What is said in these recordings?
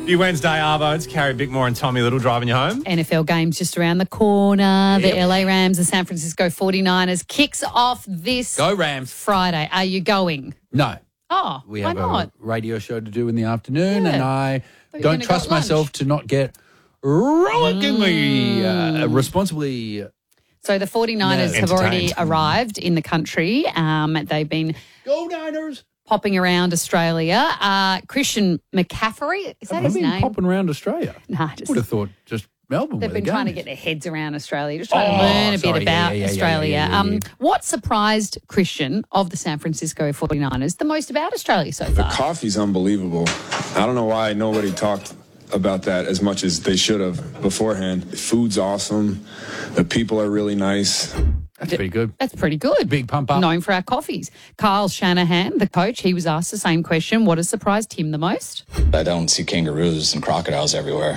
Your Wednesday Arvo, it's Carrie Bickmore and Tommy Little driving you home. NFL games just around the corner. Yep. The LA Rams, the San Francisco 49ers kicks off this Go Rams. Friday. Are you going? No. Oh, We why have not? a radio show to do in the afternoon, Yeah. and I Thought you were don't gonna go trust at lunch. myself to not get rollickingly responsibly. So the 49ers have already Entertained. arrived in the country. They've been Go Niners! popping around Australia. Christian McCaffrey, is that Have his they been name? popping around Australia? Nah, just Would have thought just Melbourne. they've where been the trying to game get is. their heads around Australia, just trying to learn a bit sorry. about Yeah. Australia. What surprised Christian of the San Francisco 49ers the most about Australia so The far? coffee's unbelievable. I don't know why nobody talked about that as much as they should have beforehand. The food's awesome. The people are really nice. That's pretty good. That's pretty good. Big pump up. Known for our coffees. Kyle Shanahan, the coach, he was asked the same question. What has surprised him the most? I don't see kangaroos and crocodiles everywhere.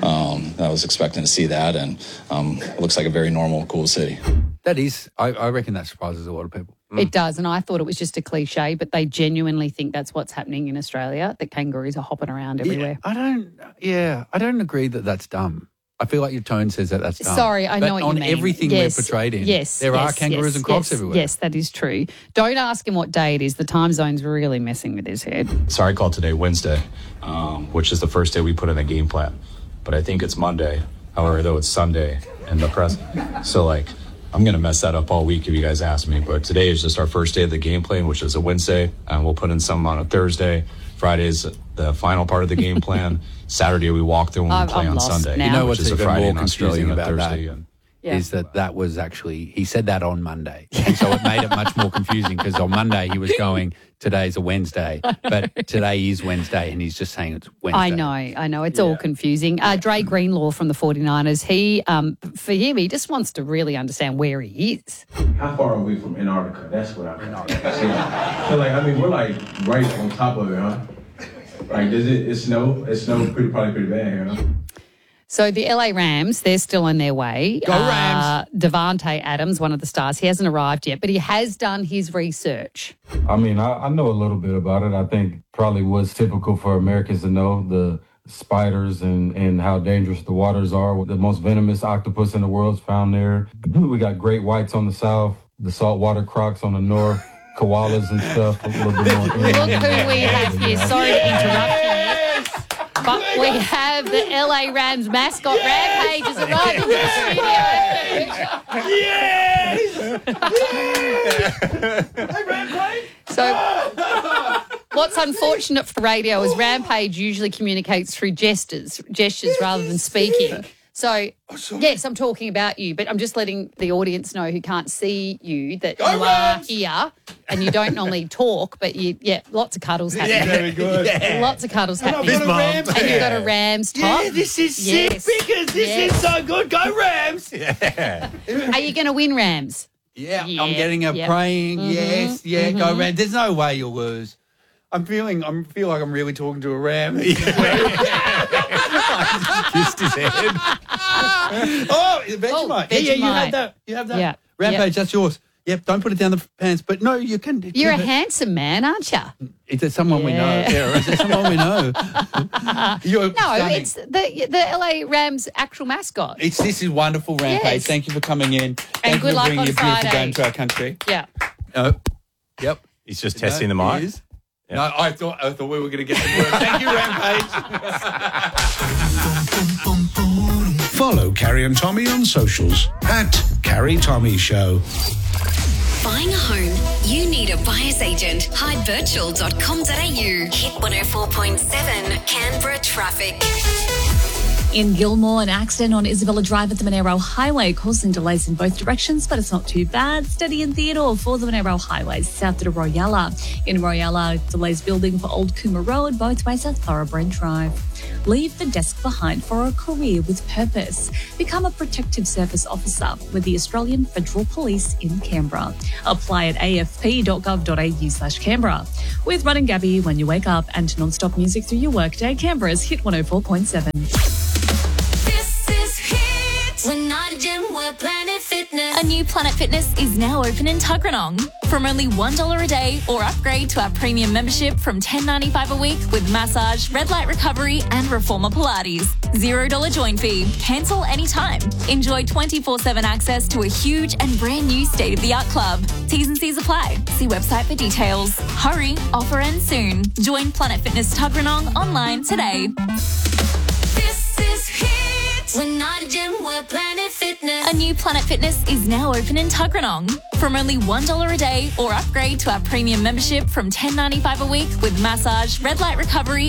I was expecting to see that, and it looks like a very normal, cool city. That is, I reckon that surprises a lot of people. It does, and I thought it was just a cliche, but they genuinely think that's what's happening in Australia, that kangaroos are hopping around everywhere. I don't agree that that's dumb. I feel like your tone says that that's dumb. Sorry, I know But what you on mean. everything Yes, we're portrayed in, yes, there are yes, kangaroos yes, and crocs yes, everywhere. Yes, that is true. Don't ask him what day it is. The time zone's really messing with his head. Sorry, I called today Wednesday, which is the first day we put in a game plan. But I think it's Monday. However, though, it's Sunday in the press. So, I'm going to mess that up all week if you guys ask me. But today is just our first day of the game plan, which is a Wednesday. And we'll put in some on a Thursday. Friday is the final part of the game plan. Saturday, we walk through and we play I'm on lost Sunday. now. You know which what's is a even Friday more and us using confusing a about Thursday. that And is that was actually, he said that on Monday. And so it made it much more confusing because on Monday he was going, today's a Wednesday, but today is Wednesday and he's just saying it's Wednesday. I know. It's all confusing. Dre Greenlaw from the 49ers, he, for him, he just wants to really understand where he is. How far are we from Antarctica? That's what I'm saying. So we're right on top of it, huh? Does it snow? It snowed probably pretty bad, huh? So the LA Rams, they're still on their way. Go Rams. Devontae Adams, one of the stars, he hasn't arrived yet, but he has done his research. I know a little bit about it. I think probably what's typical for Americans to know, the spiders and how dangerous the waters are. The most venomous octopus in the world is found there. We got great whites on the south, the saltwater crocs on the north, koalas and stuff. A little bit more. Look who we have here. Sorry to interrupt you. But we have the LA Rams mascot, Rampage, has arrived into the studio. So what's unfortunate for radio is Rampage usually communicates through gestures rather than speaking. So, yes, I'm talking about you, but I'm just letting the audience know who can't see you that you are here and you don't normally talk, but lots of cuddles happening. Very good. Yeah. Lots of cuddles happening. Mum. And you've got a Rams top. Yeah, this is Yes. sick because this is so good. Go Rams! Are you going to win, Rams? Yeah, Yeah, I'm getting a yeah. praying. Yes, go Rams. There's no way you'll lose. I feel like I'm really talking to a Ram. Kissed his head. Vegemite. Vegemite. You have that. Yeah. Rampage, that's yours. Yep, don't put it down the pants. But no, you can. You're a handsome man, aren't you? Is it someone we know? Yeah. Is it someone we know? You're No, stunning. it's the LA Rams actual mascot. This is wonderful, Rampage. Yes. Thank you for coming in. Thank you good for luck bringing on your beautiful Friday. game to our country. Yeah. Yep. He's just testing the mic. It is. No, I thought we were going to get the word. Thank you, Rampage. Follow Carrie and Tommy on socials at Carrie Tommy Show. Buying a home? You need a buyer's agent. Hidevirtual.com.au. Hit 104.7 Canberra traffic. In Gilmore, an accident on Isabella Drive at the Monaro Highway causing delays in both directions, but it's not too bad. Steady in Theodore for the Monaro Highway south to Royalla. In Royalla, delays building for Old Coomber Road both ways at Thoroughbred Drive. Leave the desk behind for a career with purpose. Become a protective service officer with the Australian Federal Police in Canberra. Apply at afp.gov.au/Canberra. With Run and Gabby when you wake up and non-stop music through your workday, Canberra's Hit 104.7. We're not a gym, we're Planet Fitness. A new Planet Fitness is now open in Tuggeranong. From only $1 a day or upgrade to our premium membership from $10.95 a week with massage, red light recovery and reformer Pilates. $0 join fee. Cancel anytime. Enjoy 24/7 access to a huge and brand new state-of-the-art club. T's and C's apply. See website for details. Hurry, offer ends soon. Join Planet Fitness Tuggeranong online today. This is Hit. We're not a gym, we're Planet Fitness. A new Planet Fitness is now open in Tuggeranong. From only $1 a day or upgrade to our premium membership from $10.95 a week with massage, red light recovery